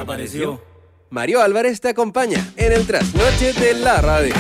desapareció. Mario Álvarez te acompaña en el trasnoche de la radio.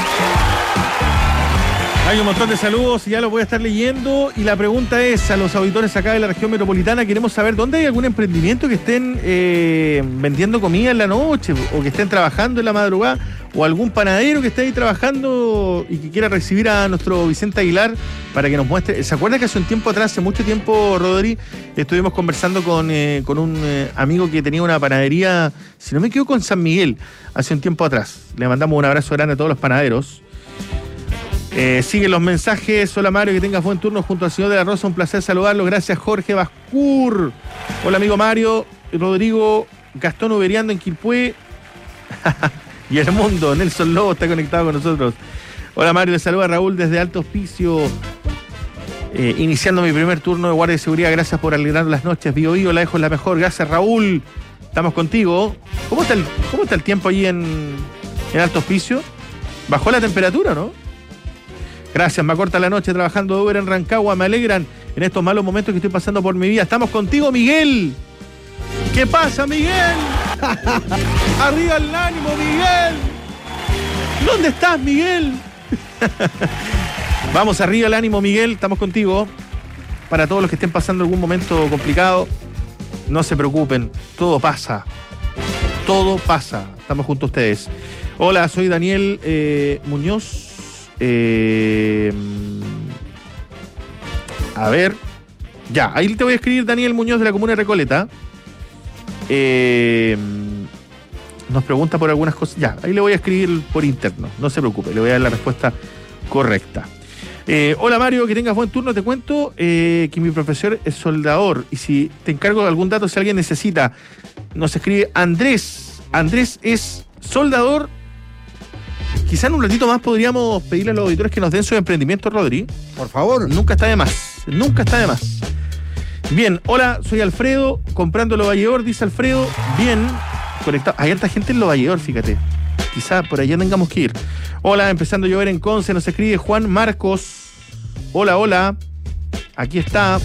Hay un montón de saludos y ya los voy a estar leyendo. Y la pregunta es a los auditores acá de la región metropolitana. Queremos saber dónde hay algún emprendimiento que estén vendiendo comida en la noche o que estén trabajando en la madrugada, o algún panadero que esté ahí trabajando y que quiera recibir a nuestro Vicente Aguilar para que nos muestre. ¿Se acuerda que hace un tiempo atrás, hace mucho tiempo, Rodri, estuvimos conversando con un amigo que tenía una panadería, si no me equivoco, en San Miguel, hace un tiempo atrás? Le mandamos un abrazo grande a todos los panaderos. Siguen los mensajes. Hola Mario, que tengas buen turno junto al señor de la Rosa, un placer saludarlo. Gracias Jorge Bascur. Hola amigo Mario. Rodrigo Gastón Uberiando en Quilpué. Y el mundo, Nelson Lobo está conectado con nosotros. Hola Mario, le saluda Raúl desde Alto Hospicio. Iniciando mi primer turno de guardia de seguridad. Gracias por alegrar las noches. Bio Bio, la dejo la mejor. Gracias Raúl. Estamos contigo. ¿Cómo está el tiempo allí en Alto Hospicio? ¿Bajó la temperatura, no? Gracias, me acorta la noche trabajando de Uber en Rancagua, me alegran en estos malos momentos que estoy pasando por mi vida. Estamos contigo, Miguel. ¿Qué pasa, Miguel? Arriba el ánimo, Miguel. ¿Dónde estás, Miguel? Vamos, arriba el ánimo, Miguel, estamos contigo. Para todos los que estén pasando algún momento complicado, no se preocupen, todo pasa. Todo pasa, estamos junto a ustedes. Hola, soy Daniel Muñoz. A ver, ya, ahí te voy a escribir Daniel Muñoz de la comuna de Recoleta. Nos pregunta por algunas cosas. Ya, ahí le voy a escribir por interno, no se preocupe, le voy a dar la respuesta correcta. Hola Mario, que tengas buen turno. Te cuento que mi profesor es soldador y si te encargo de algún dato, si alguien necesita, nos escribe Andrés. Andrés es soldador. Quizá en un ratito más podríamos pedirle a los auditores que nos den su emprendimiento, Rodri. Por favor. Nunca está de más. Nunca está de más. Bien, hola, soy Alfredo, comprando Lo Valledor, dice Alfredo. Bien, conectado. Hay harta gente en Lo Valledor, fíjate. Quizá por allá tengamos que ir. Hola, empezando a llover en Conce, nos escribe Juan Marcos. Hola, hola. Aquí está.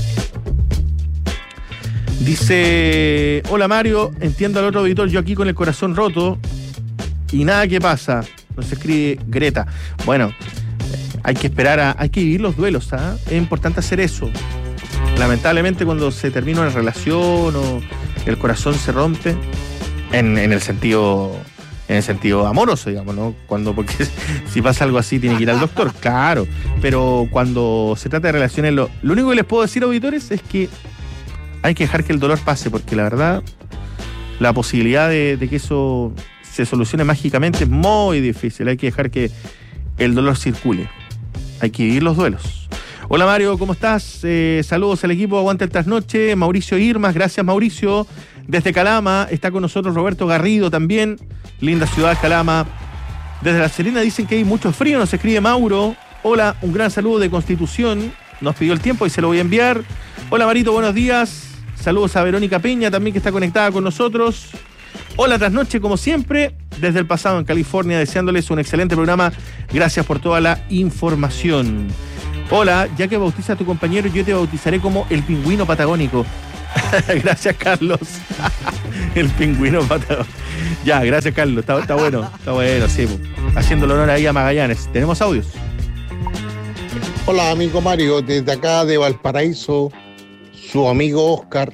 Dice, hola Mario, entiendo al otro auditor, yo aquí con el corazón roto y nada que pasa. Nos escribe Greta. Bueno, hay que esperar hay que vivir los duelos, ¿ah? Es importante hacer eso. Lamentablemente cuando se termina una relación o el corazón se rompe, en el sentido amoroso, digamos, ¿no? Porque si pasa algo así tiene que ir al doctor, claro. Pero cuando se trata de relaciones, lo único que les puedo decir, auditores, es que hay que dejar que el dolor pase, porque la verdad, la posibilidad de que eso se solucione mágicamente es muy difícil. Hay que dejar que el dolor circule. Hay que vivir los duelos. Hola Mario, ¿cómo estás? Saludos al equipo, aguante el trasnoche. Mauricio Irmas, gracias Mauricio. Desde Calama está con nosotros Roberto Garrido también. Linda ciudad Calama. Desde La Serena dicen que hay mucho frío, nos escribe Mauro. Hola, un gran saludo de Constitución. Nos pidió el tiempo y se lo voy a enviar. Hola Marito, buenos días. Saludos a Verónica Peña también, que está conectada con nosotros. Hola, trasnoche, como siempre, desde el pasado en California, deseándoles un excelente programa. Gracias por toda la información. Hola, ya que bautiza a tu compañero, yo te bautizaré como el pingüino patagónico. Gracias, Carlos. El pingüino patagónico. Ya, gracias, Carlos. Está bueno, sí. Haciéndole honor ahí a Magallanes. ¿Tenemos audios? Hola, amigo Mario, desde acá de Valparaíso, su amigo Oscar.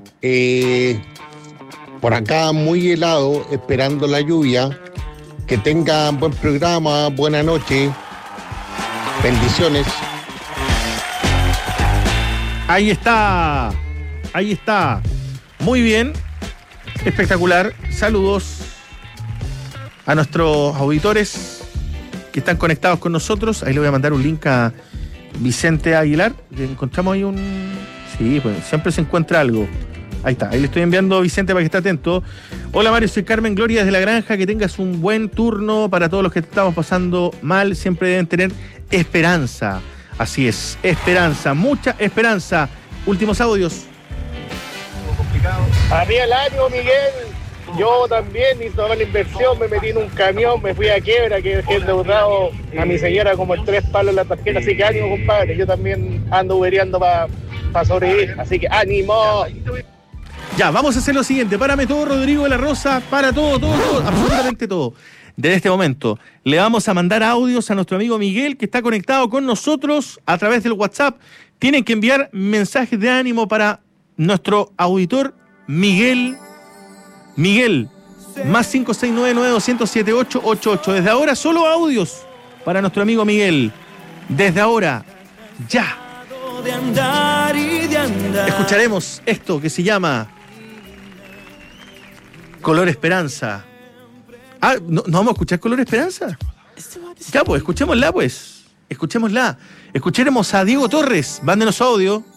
Por acá muy helado, esperando la lluvia. Que tengan buen programa, buena noche. Bendiciones. Ahí está. Muy bien. Espectacular. Saludos a nuestros auditores que están conectados con nosotros. Ahí le voy a mandar un link a Vicente Aguilar. Encontramos ahí Sí, pues siempre se encuentra algo. Ahí está, ahí le estoy enviando a Vicente para que esté atento. Hola Mario, soy Carmen Gloria desde La Granja. Que tengas un buen turno. Para todos los que estamos pasando mal, siempre deben tener esperanza. Así es, esperanza, mucha esperanza. Últimos audios. Arriba el año, Miguel. Yo también hice toda la inversión, me metí en un camión, me fui a quiebra, que dejé endeudado a mi señora como el 3 palos en la tarjeta. Así que ánimo, compadre. Yo también ando ubereando para sobrevivir. Así que ánimo. Ya, vamos a hacer lo siguiente. Párame todo, Rodrigo de la Rosa. Para todo, absolutamente todo. Desde este momento, le vamos a mandar audios a nuestro amigo Miguel, que está conectado con nosotros a través del WhatsApp. Tienen que enviar mensajes de ánimo para nuestro auditor Miguel. Miguel, más 569-9207-888. Desde ahora, solo audios para nuestro amigo Miguel. Desde ahora, ya. Escucharemos esto que se llama Color Esperanza. Ah, ¿no vamos a escuchar Color Esperanza? Ya, pues, escuchémosla, pues. Escuchémosla. Escucharemos a Diego Torres. Mándenos audio.